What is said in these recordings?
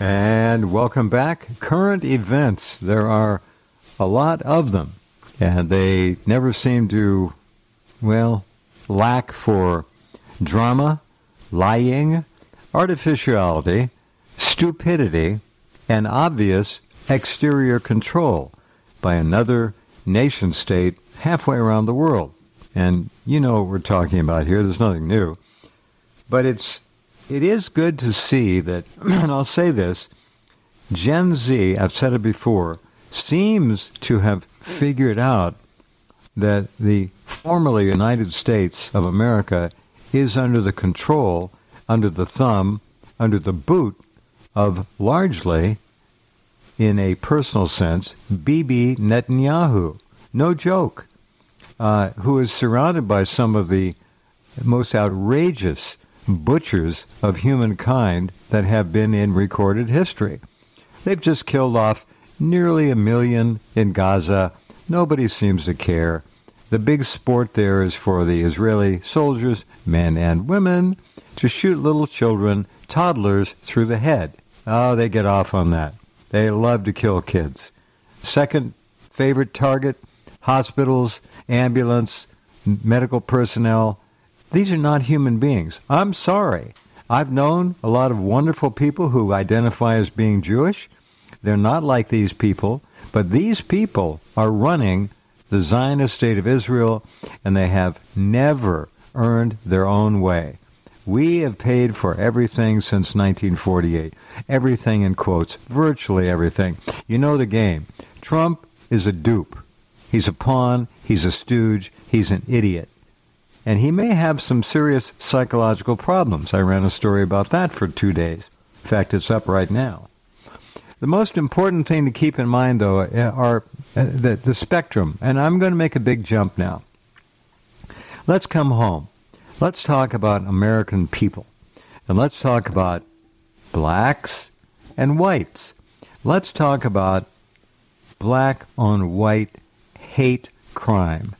And welcome back. Current events, there are a lot of them, and they never seem to, lack for drama, lying, artificiality, stupidity, and obvious exterior control by another nation-state halfway around the world. And you know what we're talking about here. There's nothing new. But it is good to see that, and I'll say this, Gen Z, I've said it before, seems to have figured out that the formerly United States of America is under the control, under the thumb, under the boot of largely, in a personal sense, Bibi Netanyahu. No joke. Who is surrounded by some of the most outrageous butchers of humankind that have been in recorded history. They've just killed off nearly 1 million in Gaza. Nobody seems to care. The big sport there is for the Israeli soldiers, men and women, to shoot little children, toddlers, through the head. Oh, they get off on that. They love to kill kids. Second favorite target, hospitals, ambulance, medical personnel. These are not human beings. I'm sorry. I've known a lot of wonderful people who identify as being Jewish. They're not like these people, but these people are running the Zionist state of Israel, and they have never earned their own way. We have paid for everything since 1948. Everything in quotes. Virtually everything. You know the game. Trump is a dupe. He's a pawn. He's a stooge. He's an idiot. And he may have some serious psychological problems. I ran a story about that for 2 days. In fact, it's up right now. The most important thing to keep in mind, though, are the spectrum. And I'm going to make a big jump now. Let's come home. Let's talk about American people. And let's talk about blacks and whites. Let's talk about black on white hate crime.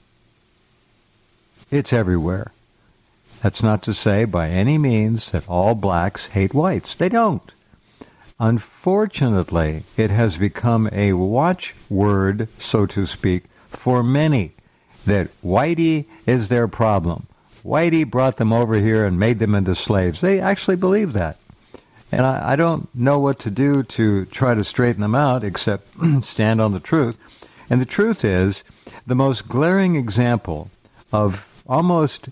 It's everywhere. That's not to say by any means that all blacks hate whites. They don't. Unfortunately, it has become a watchword, so to speak, for many, that whitey is their problem. Whitey brought them over here and made them into slaves. They actually believe that. And I don't know what to do to try to straighten them out except stand on the truth. And the truth is, the most glaring example of almost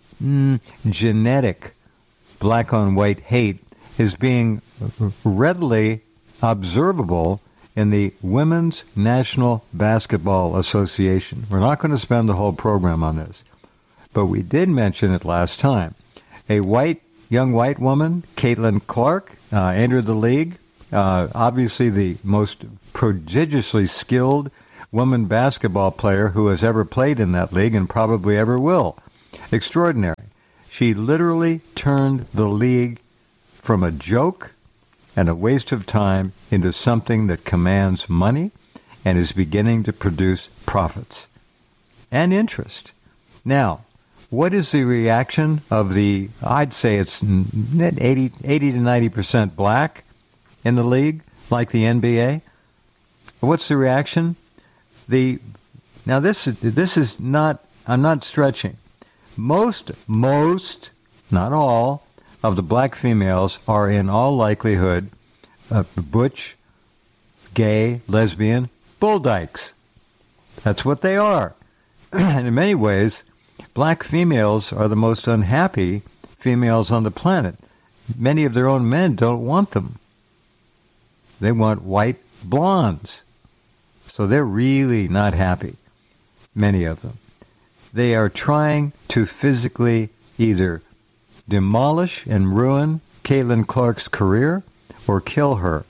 genetic black on white hate is being readily observable in the Women's National Basketball Association. We're not going to spend the whole program on this, but we did mention it last time. A young white woman, Caitlin Clark, entered the league. Obviously the most prodigiously skilled woman basketball player who has ever played in that league and probably ever will. Extraordinary. She literally turned the league from a joke and a waste of time into something that commands money and is beginning to produce profits and interest. Now, what is the reaction of I'd say it's 80 to 90% black in the league, like the NBA? What's the reaction? Now this is not, I'm not stretching. Most, not all, of the black females are in all likelihood butch, gay, lesbian, bull dykes. That's what they are. And in many ways, black females are the most unhappy females on the planet. Many of their own men don't want them. They want white blondes. So they're really not happy, many of them. They are trying to physically either demolish and ruin Caitlin Clark's career or kill her.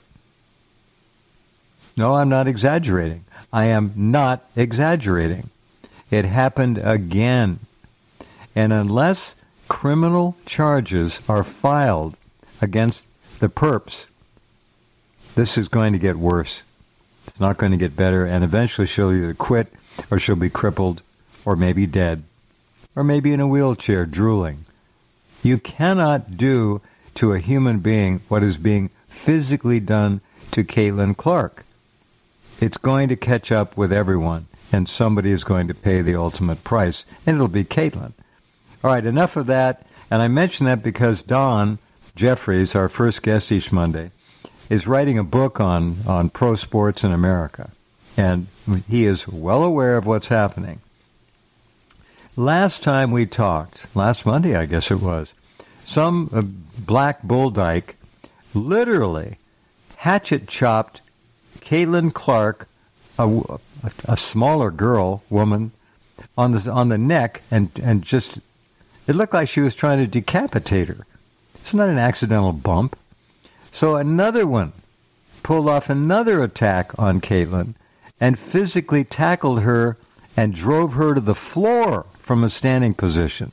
No, I'm not exaggerating. I am not exaggerating. It happened again. And unless criminal charges are filed against the perps, this is going to get worse. It's not going to get better, and eventually she'll either quit or she'll be crippled or maybe dead or maybe in a wheelchair drooling. You cannot do to a human being what is being physically done to Caitlin Clark. It's going to catch up with everyone, and somebody is going to pay the ultimate price, and it'll be Caitlin. All right, enough of that. And I mention that because Don Jeffries, our first guest each Monday, is writing a book on pro sports in America. And he is well aware of what's happening. Last time we talked, last Monday I guess it was, some black bull dyke literally hatchet-chopped Caitlin Clark, a smaller girl, woman, on the neck, and just, it looked like she was trying to decapitate her. It's not an accidental bump. So another one pulled off another attack on Caitlin and physically tackled her and drove her to the floor from a standing position.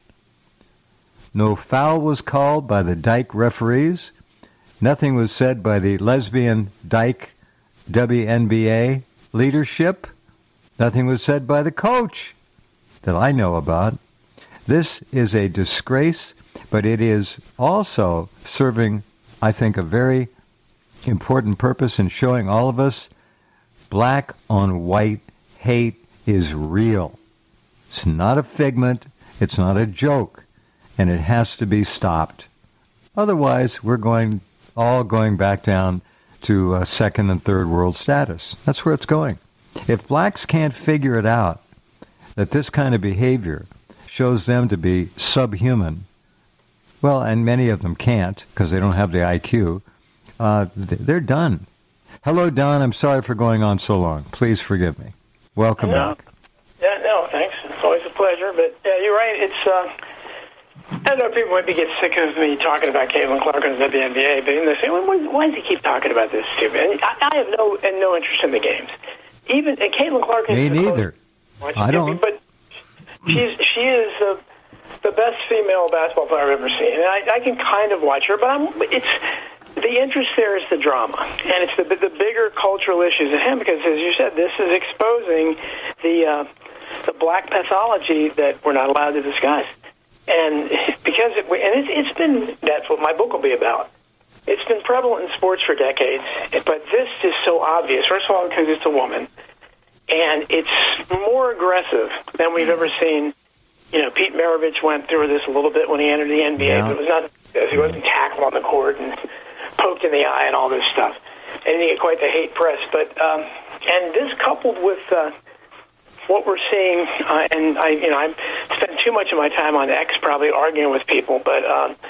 No foul was called by the dyke referees. Nothing was said by the lesbian dyke WNBA leadership. Nothing was said by the coach that I know about. This is a disgrace, but it is also serving, I think, a very important purpose in showing all of us black on white hate is real. It's not a figment. It's not a joke. And it has to be stopped. Otherwise, we're all going back down to second and third world status. That's where it's going. If blacks can't figure it out, that this kind of behavior shows them to be subhuman, well, and many of them can't because they don't have the IQ, they're done. Hello, Don. I'm sorry for going on so long. Please forgive me. Welcome back. Yeah, no, thanks. It's always a pleasure. But, yeah, you're right. It's, I know people might get sick of me talking about Caitlin Clark and the WNBA, but they say, well, why does he keep talking about this stupid? And I have no interest in the games. Even Caitlin Clark is... Me neither. I don't. But she is the best female basketball player I've ever seen. And I can kind of watch her, but the interest there is the drama. And it's the bigger cultural issues at hand because, as you said, this is exposing the black pathology that we're not allowed to discuss. And because it's been, that's what my book will be about. It's been prevalent in sports for decades, but this is so obvious. First of all, because it's a woman, and it's more aggressive than we've ever seen. You know, Pete Maravich went through this a little bit when he entered the NBA, but it was not because he wasn't tackled on the court and poked in the eye and all this stuff. And he didn't get quite the hate press. But and this coupled with what we're seeing, and I spend too much of my time on X probably arguing with people, but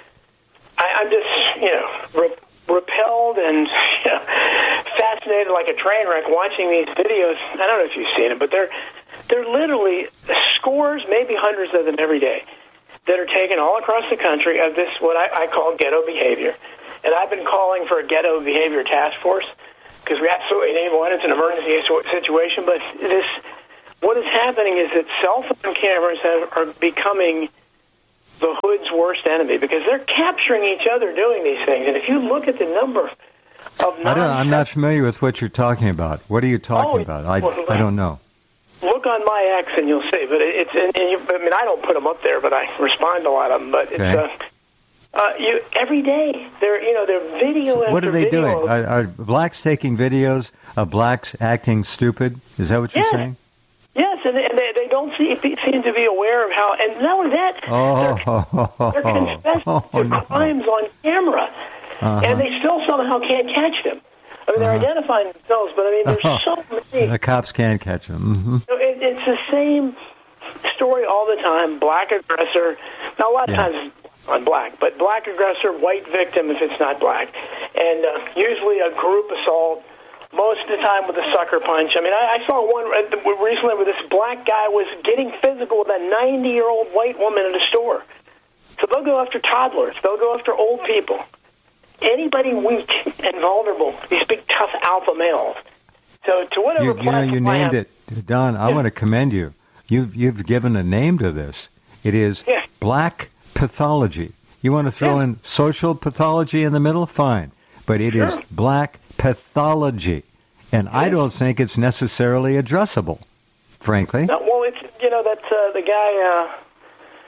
I'm just, repelled and fascinated like a train wreck watching these videos. I don't know if you've seen it, but they're literally scores, maybe hundreds of them every day that are taken all across the country of this, what I call ghetto behavior. And I've been calling for a ghetto behavior task force because we absolutely need one. It's an emergency situation, but what is happening is that cell phone cameras are becoming the hood's worst enemy because they're capturing each other doing these things. And if you look at the number of I'm not familiar with what you're talking about. What are you talking about? I don't know. Look on my X and you'll see. But I don't put them up there, but I respond to a lot of them. But it's every day they're video after video. What are they doing? Are blacks taking videos of blacks acting stupid? Is that what you're saying? Yes, and they don't seem to be aware of how, and not only that, they're confessing to crimes on camera, and they still somehow can't catch them. I mean, they're identifying themselves, but I mean, there's so many. The cops can't catch them. So it's the same story all the time. Black aggressor. Now, a lot of times it's on black, but black aggressor, white victim if it's not black, and usually a group assault. Most of the time with a sucker punch. I mean, I saw one recently where this black guy was getting physical with a 90-year-old white woman in a store. So they'll go after toddlers. They'll go after old people. Anybody weak and vulnerable, these big, tough alpha males. So to whatever platform you named it. Don, I want to commend you. You've given a name to this. It is black pathology. You want to throw in social pathology in the middle? Fine. But it is black pathology, and I don't think it's necessarily addressable, frankly. No, well, it's that's the guy.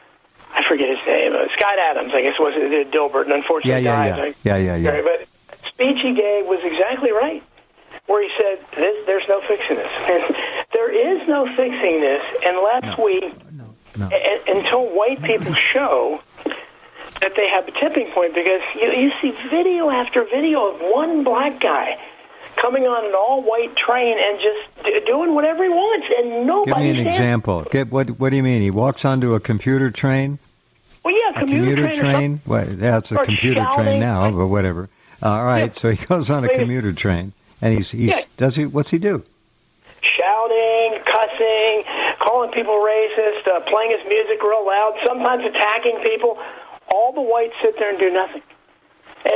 I forget his name. Scott Adams, I guess, was it Dilbert, and unfortunately died. Yeah. But speech he gave was exactly right, where he said, "There's no fixing this. And there is no fixing this unless until white people show that they have a tipping point." Because you see video after video of one black guy coming on an all-white train and just doing whatever he wants, and nobody. Give me an example. What do you mean? He walks onto a computer train? Well, yeah, commuter train. Well, yeah, it's a computer train now, but whatever. All right, so he goes on a commuter train, and what's he do? Shouting, cussing, calling people racist, playing his music real loud, sometimes attacking people. All the whites sit there and do nothing. And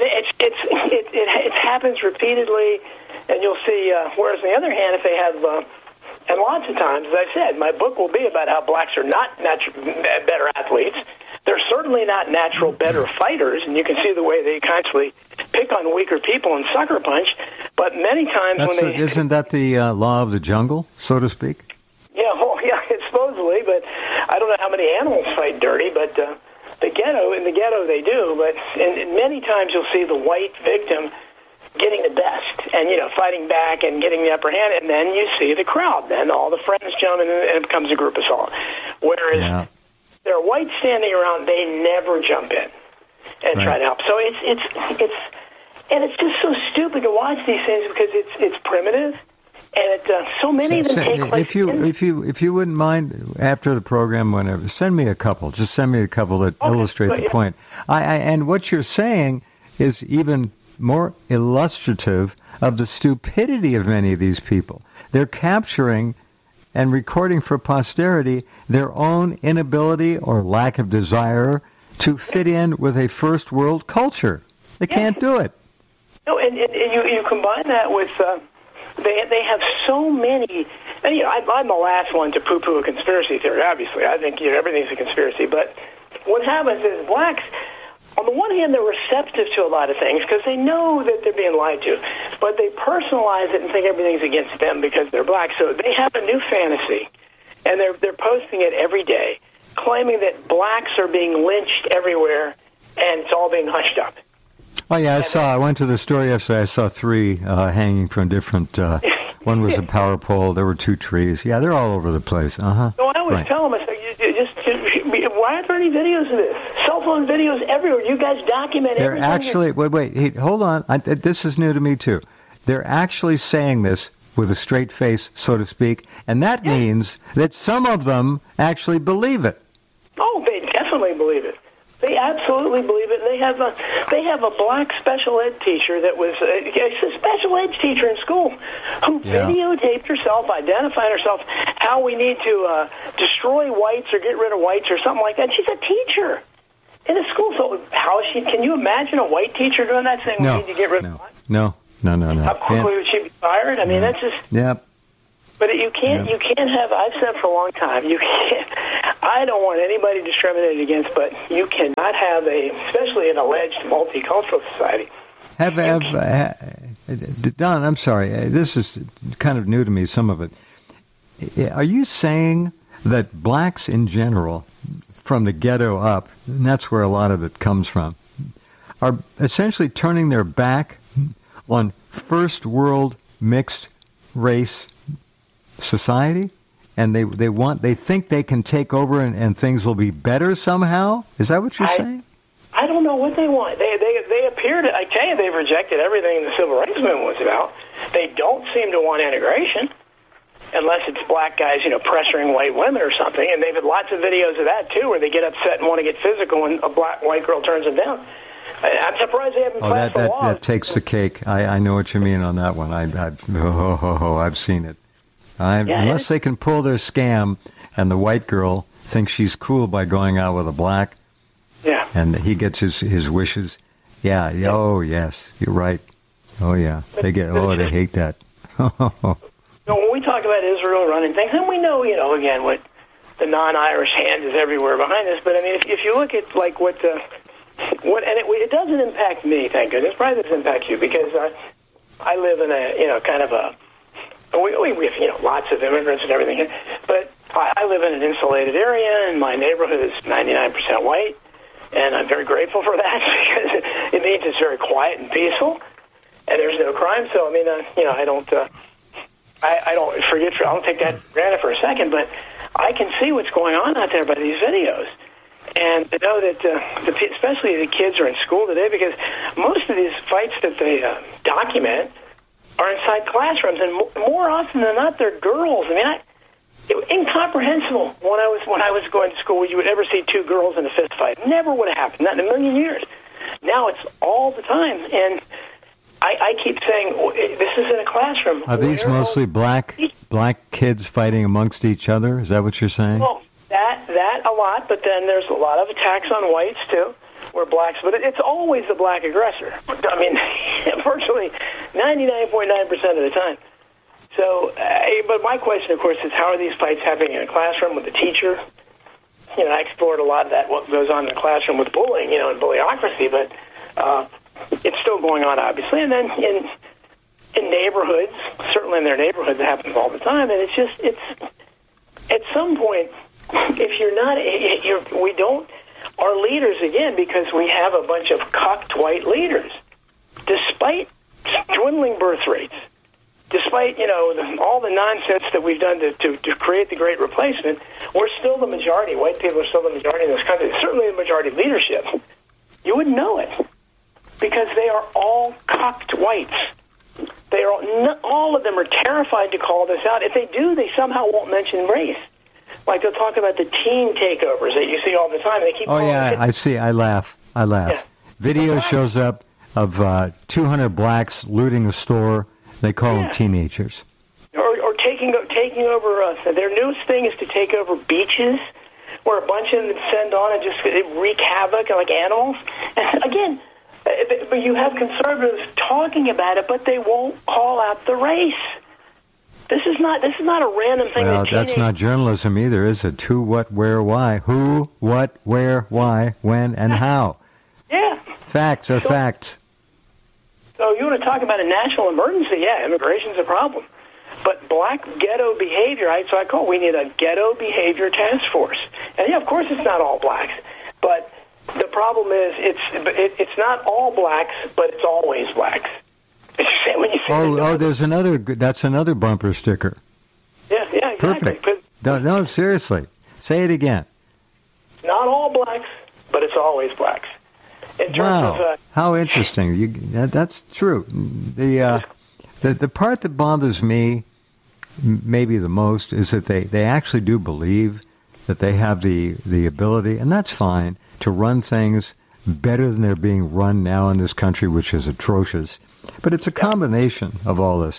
it happens repeatedly, and you'll see. Whereas on the other hand, if they have, and lots of times, as I said, my book will be about how blacks are not better athletes. They're certainly not natural better fighters, and you can see the way they constantly pick on weaker people and sucker punch. But many times isn't that the law of the jungle, so to speak? Yeah, well, yeah, it's supposedly, but I don't know how many animals fight dirty, but in the ghetto they do, but and many times you'll see the white victim getting the best and, fighting back and getting the upper hand, and then you see the crowd. Then all the friends jump in and it becomes a group assault. Whereas there are whites standing around, they never jump in and try to help. So it's just so stupid to watch these things because it's primitive. And so many of them take place. If you wouldn't mind, after the program, whenever, send me a couple. Just send me a couple that illustrate the point. And what you're saying is even more illustrative of the stupidity of many of these people. They're capturing and recording for posterity their own inability or lack of desire to fit in with a first world culture. They can't do it. No, and you combine that with. They have so many, and I'm the last one to poo-poo a conspiracy theory, obviously. I think everything's a conspiracy. But what happens is blacks, on the one hand, they're receptive to a lot of things because they know that they're being lied to. But they personalize it and think everything's against them because they're black. So they have a new fantasy, and they're posting it every day, claiming that blacks are being lynched everywhere, and it's all being hushed up. Oh, yeah, I went to the store yesterday. I saw 3 hanging from different, one was a power pole. There were 2 trees. Yeah, they're all over the place. Uh-huh. So I always tell them, I say, why aren't there any videos of this? Cell phone videos everywhere. You guys document everything. They're actually, wait, hold on. This is new to me, too. They're actually saying this with a straight face, so to speak, and that means that some of them actually believe it. Oh, they definitely believe it. They absolutely believe it. They have a black special ed teacher that was a special ed teacher in school who videotaped herself, identified herself, how we need to destroy whites or get rid of whites or something like that. She's a teacher in a school. So how is she? Can you imagine a white teacher doing that, saying we need to get rid of whites? No. How quickly would she be fired? I mean, that's just... Yep. But you can't have, I've said for a long time, I don't want anybody discriminated against, but you cannot have especially an alleged multicultural society. Don, I'm sorry, this is kind of new to me, some of it. Are you saying that blacks in general, from the ghetto up, and that's where a lot of it comes from, are essentially turning their back on first world mixed race society, and they think they can take over and things will be better somehow? Is that what you're saying? I don't know what they want. They appear to. I tell you, they've rejected everything the civil rights movement was about. They don't seem to want integration, unless it's black guys, pressuring white women or something. And they've had lots of videos of that too, where they get upset and want to get physical when a white girl turns them down. I'm surprised they haven't passed the law. That takes the cake. I know what you mean on that one. I've seen it. Unless they can pull their scam, and the white girl thinks she's cool by going out with a black, and he gets his wishes. Yeah. Oh yes, you're right. Oh yeah, they hate that. When we talk about Israel running things, and we know, again, what the non-Irish hand is everywhere behind this. But I mean, if you look at like what it doesn't impact me, thank goodness. Probably doesn't impact you because I live in a kind of a. We have lots of immigrants and everything, but I live in an insulated area, and my neighborhood is 99% white, and I'm very grateful for that because it means it's very quiet and peaceful, and there's no crime. So, I mean, I don't take that for granted for a second, but I can see what's going on out there by these videos. And to know that, especially the kids are in school today, because most of these fights that they document are inside classrooms, and more often than not, they're girls. I mean, it was incomprehensible when I was going to school. You would ever see two girls in a fist fight. Never would have happened, not in a million years. Now it's all the time, and I keep saying this is in a classroom. Are these mostly black kids fighting amongst each other? Is that what you're saying? Well, that a lot, but then there's a lot of attacks on whites too, where blacks. But it's always the black aggressor. I mean, virtually 99.9% of the time. So, but my question, of course, is how are these fights happening in a classroom with a teacher? You know, I explored a lot of that, what goes on in the classroom with bullying, you know, and bullyocracy, but it's still going on, obviously. And then in neighborhoods, certainly in their neighborhoods, it happens all the time. And it's at some point, if you're not, we don't, our leaders, again, because we have a bunch of cucked white leaders, despite dwindling birth rates, despite, you know, all the nonsense that we've done to create the great replacement, we're still the majority. White people are still the majority in this country, certainly the majority of leadership. You wouldn't know it because they are all cucked whites. They are all of them are terrified to call this out. If they do, they somehow won't mention race. Like they'll talk about the teen takeovers that you see all the time. They keep. Oh yeah, I see. I laugh. Yeah. Video shows up of 200 blacks looting a store. They call them teenagers. Or taking over. Their newest thing is to take over beaches, where a bunch of them send on and just wreak havoc like animals. And again, but you have conservatives talking about it, but they won't call out the race. This is not a random thing. Well, that's not journalism either, is it? Who, what, where, why? Who, what, where, why, when, and how? Yeah. Facts are facts. So you want to talk about a national emergency? Yeah, immigration's a problem. But black ghetto behavior, we need a ghetto behavior task force. And yeah, of course it's not all blacks. But the problem is it's not all blacks, but it's always blacks. That's another bumper sticker. Yeah, exactly. Perfect. No, seriously. Say it again. Not all blacks, but it's always blacks. In terms of, how interesting. That's true. The part that bothers me maybe the most is that they actually do believe that they have the ability, and that's fine, to run things better than they're being run now in this country, which is atrocious. But it's a combination of all this.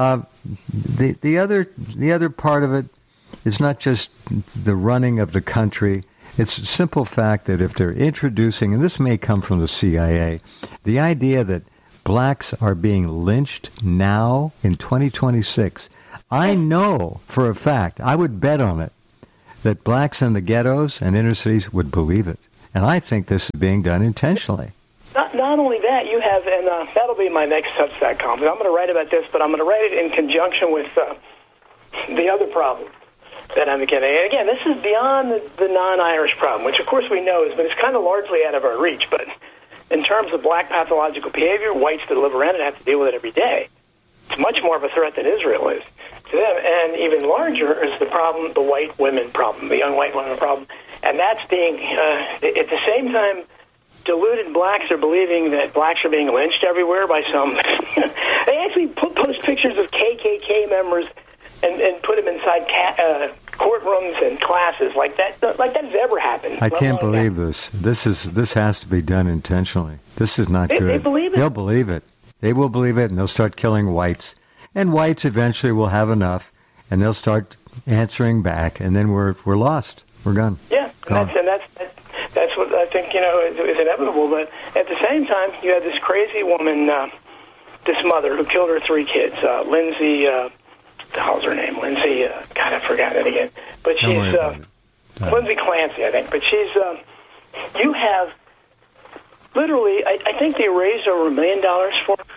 The other part of it is not just the running of the country. It's a simple fact that if they're introducing, and this may come from the CIA, the idea that blacks are being lynched now in 2026, I know for a fact, I would bet on it, that blacks in the ghettos and inner cities would believe it. And I think this is being done intentionally. Not only that, you have, and that'll be my next Substack comment. I'm going to write about this, but I'm going to write it in conjunction with the other problem that I'm getting. And again, this is beyond the non-Irish problem, which of course we know is, but it's kind of largely out of our reach. But in terms of black pathological behavior, whites that live around it have to deal with it every day. It's much more of a threat than Israel is to them. And even larger is the problem, the white women problem, the young white women problem. And that's being, at the same time, deluded blacks are believing that blacks are being lynched everywhere by some. They actually post pictures of KKK members and put them inside courtrooms and classes like that has ever happened. I can't believe this. This has to be done intentionally. This is not good. They believe it. They'll believe it. They will believe it, and they'll start killing whites. And whites eventually will have enough, and they'll start answering back, and then we're lost. We're gone. Yeah, that's what I think, is inevitable. But at the same time, you have this crazy woman, this mother who killed her 3 kids, Lindsay, how's her name? Lindsay, God, I've forgotten it again. But she's Lindsay Clancy, I think. But she's, you have literally, I think they raised over $1 million for her.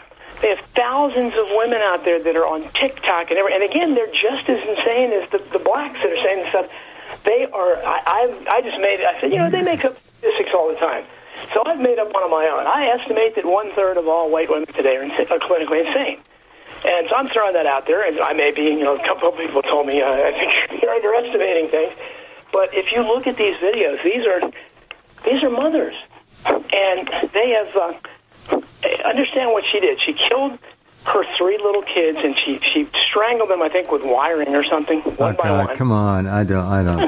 They have thousands of women out there that are on TikTok and again, they're just as insane as the blacks that are saying this stuff. They are. I just made it. I said, they make up statistics all the time. So I've made up one of my own. I estimate that 1/3 of all white women today are clinically insane. And so I'm throwing that out there, and I may be, a couple of people told me, I think you're underestimating things. But if you look at these videos, these are mothers. And they have, understand what she did. She killed her 3 little kids, and she strangled them, I think, with wiring or something, one by one. Come on, I don't.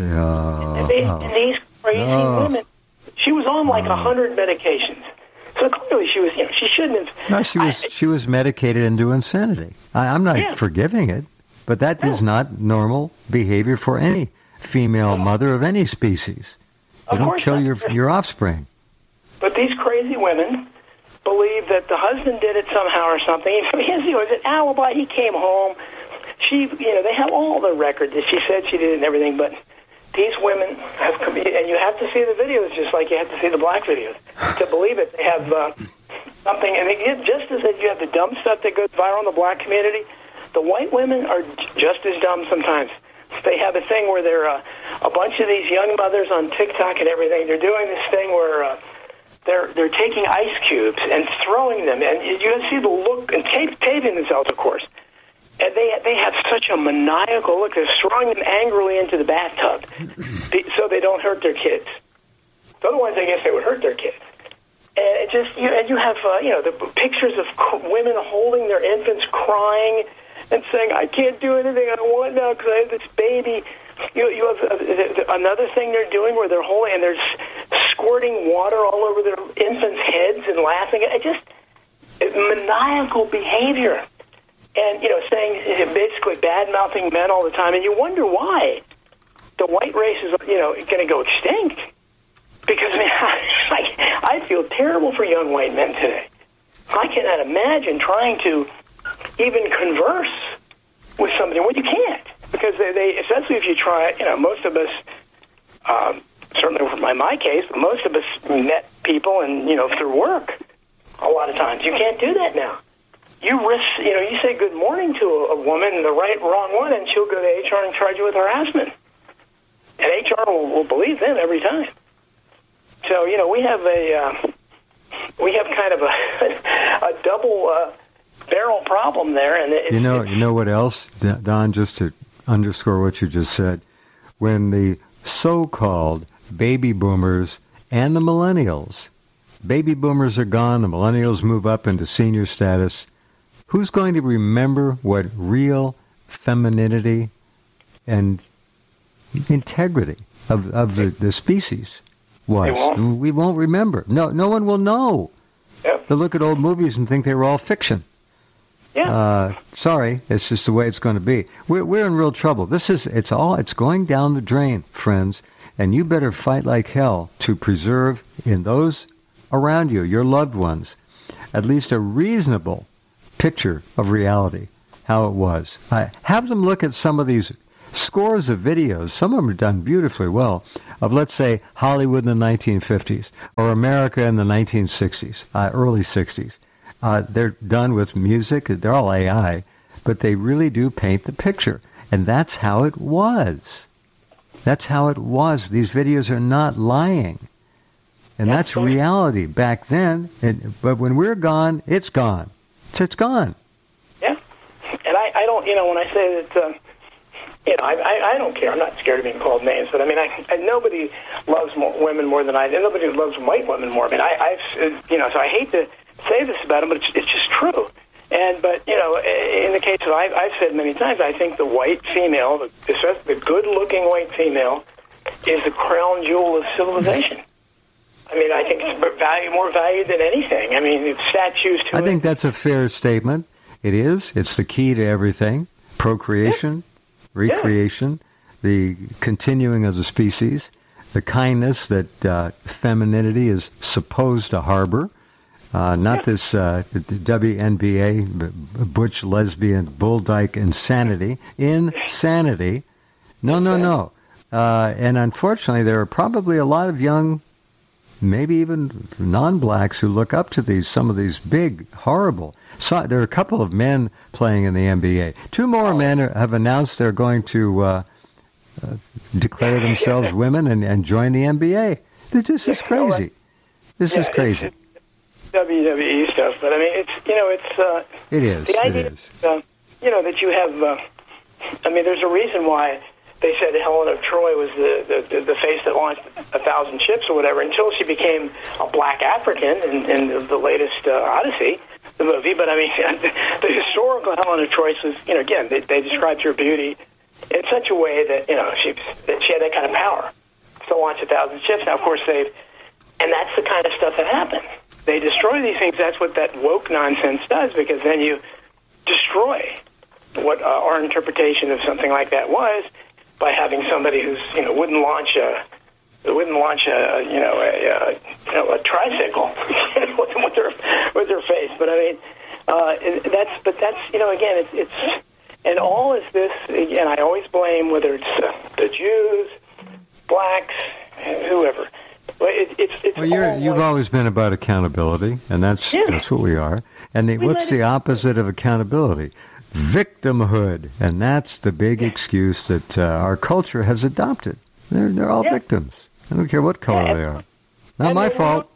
And these crazy women, she was on like 100 medications. So clearly she was, she shouldn't have. No, she was medicated into insanity. I'm not forgiving it, but that is not normal behavior for any female mother of any species. You don't kill your offspring. But these crazy women believe that the husband did it somehow or something. He has an alibi. He came home. They have all the records that she said she did and everything, but these women have, and you have to see the videos just like you have to see the black videos to believe it. They have something, and again, just as you have the dumb stuff that goes viral in the black community, the white women are just as dumb sometimes. They have a thing where they're a bunch of these young mothers on TikTok and everything. They're doing this thing where they're taking ice cubes and throwing them, and you see the look and taping themselves, of course. And they have such a maniacal look. They're throwing them angrily into the bathtub so they don't hurt their kids. Otherwise, I guess they would hurt their kids. And it just you have the pictures of women holding their infants, crying and saying, "I can't do anything I want now because I have this baby." You have another thing they're doing where they're holding and they're squirting water all over their infants' heads and laughing. It's maniacal behavior. And, saying basically bad-mouthing men all the time. And you wonder why the white race is, going to go extinct. Because, I feel terrible for young white men today. I cannot imagine trying to even converse with somebody. Well, you can't. Because they especially if you try, most of us, certainly for my case, most of us met people and, through work a lot of times. You can't do that now. You risk, you say good morning to a woman, the wrong one, and she'll go to HR and charge you with harassment. And HR will believe them every time. So, we have kind of a double barrel problem there. And you know what else, Don, just to underscore what you just said, when the so-called baby boomers and the millennials, baby boomers are gone, the millennials move up into senior status, who's going to remember what real femininity and integrity of the species was? We won't remember. No one will know. Yep. They'll look at old movies and think they were all fiction. Yeah. Sorry, it's just the way it's going to be. We're in real trouble. It's going down the drain, friends, and you better fight like hell to preserve in those around you, your loved ones, at least a reasonable picture of reality, how it was. Have them look at some of these scores of videos. Some of them are done beautifully well, of, let's say, Hollywood in the 1950s or America in the 1960s, early 60s. They're done with music. They're all AI, but they really do paint the picture. And that's how it was. That's how it was. These videos are not lying. And that's reality back then. But when we're gone, it's gone. It's gone. Yeah. And I don't, when I say that, I don't care. I'm not scared of being called names. But, nobody loves women more than I do. Nobody loves white women more. So I hate to say this about them, but it's just true. But in the case of, I've said many times, I think the white female, the good-looking white female, is the crown jewel of civilization. I think it's more valued than anything. It's statues to it. I think that's a fair statement. It is. It's the key to everything. Procreation, recreation, the continuing of the species, the kindness that femininity is supposed to harbor. Not this WNBA, butch, lesbian, bull dyke insanity. Insanity. No. And unfortunately, there are probably a lot of young maybe even non-blacks who look up to some of these big, horrible. So, there are a couple of men playing in the NBA. Two more men have announced they're going to declare themselves women and join the NBA. This is crazy. This is crazy. It's WWE stuff, but I mean, it is. The idea, that you have. There's a reason why they said Helen of Troy was the face that launched 1,000 ships or whatever until she became a black African in the latest Odyssey, the movie. But I mean, the historical Helen of Troy was, again, they described her beauty in such a way that she had that kind of power to launch 1,000 ships. Now, of course, and that's the kind of stuff that happens. They destroy these things. That's what that woke nonsense does, because then you destroy what our interpretation of something like that was by having somebody who's wouldn't launch a tricycle with their face. But I mean, that's again, it's and all is this again. I always blame whether it's the Jews, blacks, whoever. It's you've always been about accountability, and that's what we are. And what's the opposite of accountability? Victimhood, and that's the big excuse that our culture has adopted. They're all victims. I don't care what color they are. Not my fault.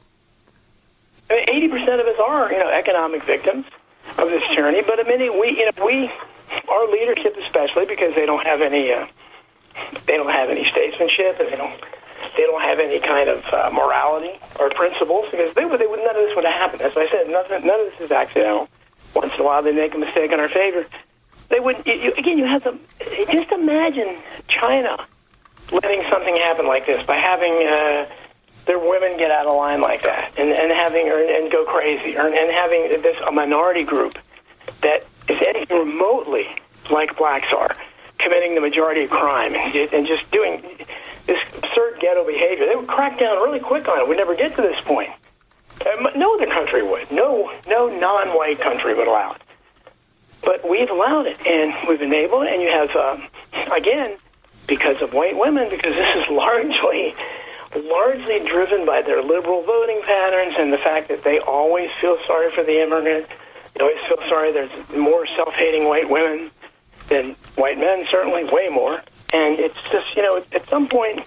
80% of us are, economic victims of this tyranny. But I mean, we, our leadership especially, because they don't have any statesmanship, and they don't have any kind of morality or principles, because none of this would have happened. As I said, none of this is accidental. Once in a while, they make a mistake in our favor. They would you have to just imagine China letting something happen like this by having their women get out of line like that and go crazy, and having a minority group that is anything remotely like blacks are committing the majority of crime and just doing this absurd ghetto behavior. They would crack down really quick on it. We'd never get to this point. No other country would. No non-white country would allow it. But we've allowed it, and we've enabled it, and you have, again, because of white women, because this is largely driven by their liberal voting patterns and the fact that they always feel sorry for the immigrant. They always feel sorry. There's more self-hating white women than white men, certainly, way more. And it's just, at some point,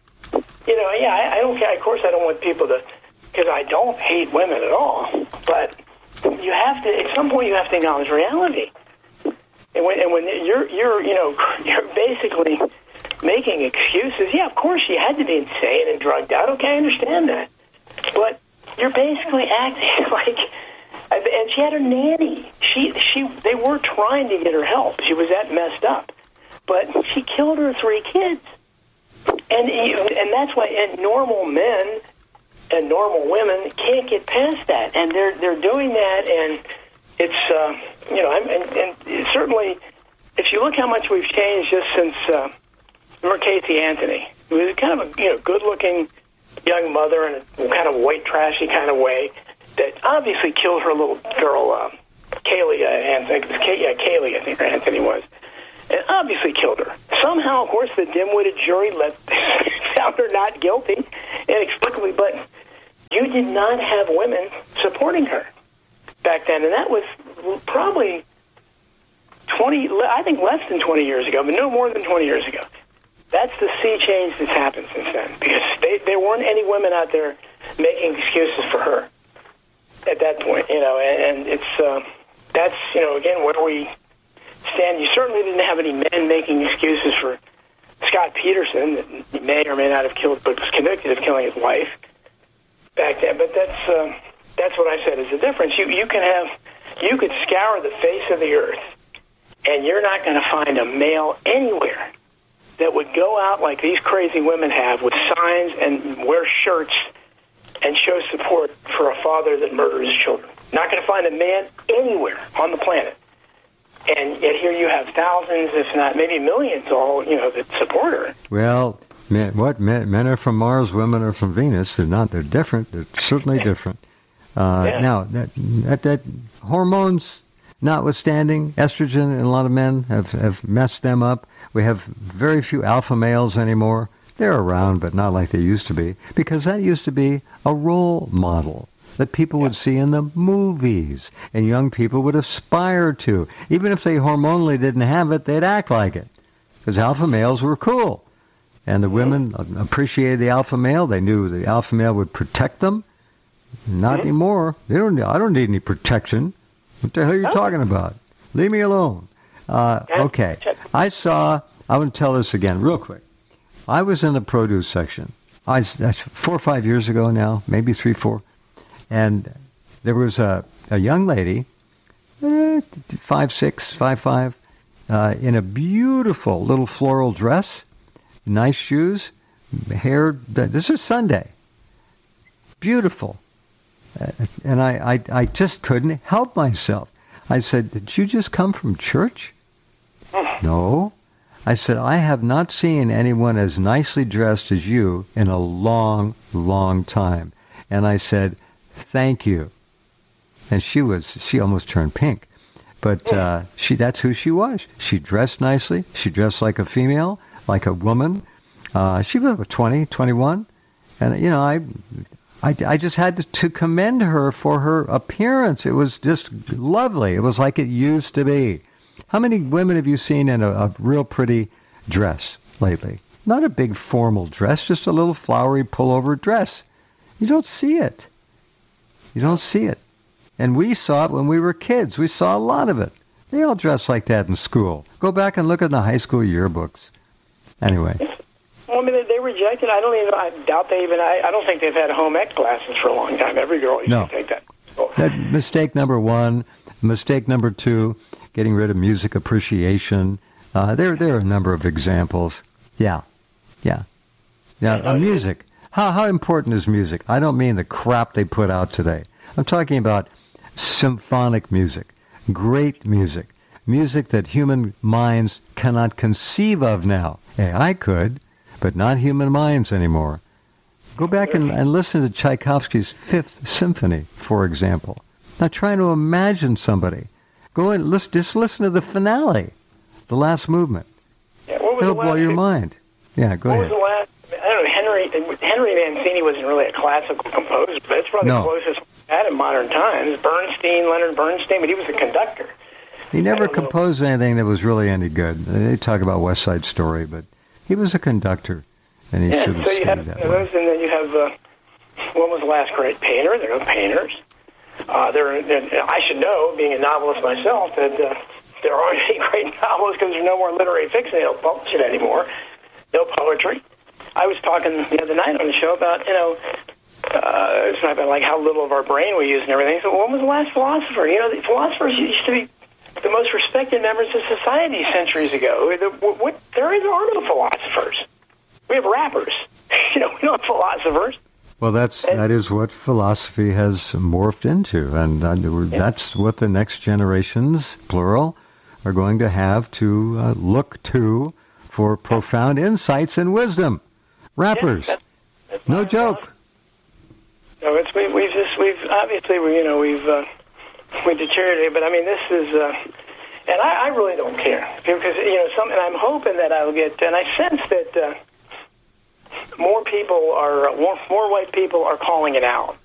I don't care. Of course, I don't want people to, because I don't hate women at all, but you have to, at some point, you have to acknowledge reality. And when you're basically making excuses. Yeah, of course, she had to be insane and drugged out. Okay, I understand that. But you're basically acting like, and she had her nanny. They were trying to get her help. She was that messed up. But she killed her 3 kids. And that's why, and normal men and normal women can't get past that, and they're doing that, and it's and certainly, if you look how much we've changed just since remember Casey Anthony, who was kind of a good-looking young mother in a kind of white trashy kind of way that obviously killed her little girl, Kaylee Kaylee, I think her Anthony was. And obviously killed her. Somehow, of course, the dim-witted jury found her not guilty, inexplicably, but you did not have women supporting her back then. And that was probably 20, I think less than 20 years ago, but no more than 20 years ago. That's the sea change that's happened since then, because there weren't any women out there making excuses for her at that point, and it's, that's, again, where we stand. You certainly didn't have any men making excuses for Scott Peterson that he may or may not have killed, but was convicted of killing his wife back then. But that's what I said is the difference. You could scour the face of the earth, and you're not going to find a male anywhere that would go out like these crazy women have with signs and wear shirts and show support for a father that murders his children. Not going to find a man anywhere on the planet. And yet here you have thousands, if not maybe millions, all that support her. Well, men are from Mars, women are from Venus. They're not. They're different. They're certainly different. Now, that hormones notwithstanding, estrogen in a lot of men have messed them up. We have very few alpha males anymore. They're around, but not like they used to be, because that used to be a role model that people would see in the movies, and young people would aspire to. Even if they hormonally didn't have it, they'd act like it, because alpha males were cool. And the women appreciated the alpha male. They knew the alpha male would protect them. Not anymore. I don't need any protection. What the hell are you talking about? Leave me alone. Okay. I want to tell this again real quick. I was in the produce section. That's 4 or 5 years ago now, maybe 3, 4. And there was a young lady, 5'6", 5'5", in a beautiful little floral dress, nice shoes, hair. This is Sunday. Beautiful. And I just couldn't help myself. I said, "Did you just come from church?" "No." I said, "I have not seen anyone as nicely dressed as you in a long, long time." And I said, "Thank you." And she almost turned pink. But that's who she was. She dressed nicely. She dressed like a female, like a woman. She was 20, 21. And, I just had to commend her for her appearance. It was just lovely. It was like it used to be. How many women have you seen in a real pretty dress lately? Not a big formal dress, just a little flowery pullover dress. You don't see it. You don't see it. And we saw it when we were kids. We saw a lot of it. They all dressed like that in school. Go back and look at the high school yearbooks. Anyway. Well, I mean, they rejected. I doubt they even. I don't think they've had home ec classes for a long time. Every girl used to take that. Mistake number 1. Mistake number 2. Getting rid of music appreciation. There are a number of examples. Yeah. Music. How important is music? I don't mean the crap they put out today. I'm talking about symphonic music, great music, music that human minds cannot conceive of now. Hey, I could, but not human minds anymore. Go back and listen to Tchaikovsky's Fifth Symphony, for example. Now try to imagine somebody. Go and just listen to the finale, the last movement. Yeah, it'll blow your mind. Yeah, go ahead. What was the last? I don't know. Henry Mancini wasn't really a classical composer, but it's probably the closest we've had in modern times. Leonard Bernstein, but he was a conductor. He never composed anything that was really any good. They talk about West Side Story, but he was a conductor, and he should have stayed that way. And then you have, when was the last great painter? There are painters. I should know, being a novelist myself, that there aren't any great novels because there's no more literary fiction. They don't publish it anymore. No poetry. I was talking the other night on the show about, it's not about like how little of our brain we use and everything. So when was the last philosopher? The philosophers used to be the most respected members of society centuries ago. There are no philosophers. We have rappers. We don't have philosophers. Well, that is what philosophy has morphed into, and that's what the next generations, plural, are going to have to look to for profound insights and wisdom. Rappers, that's no joke. No, we've deteriorated, but I mean this is, and I really don't care because and I'm hoping that I'll get, and I sense that more white people are calling it out.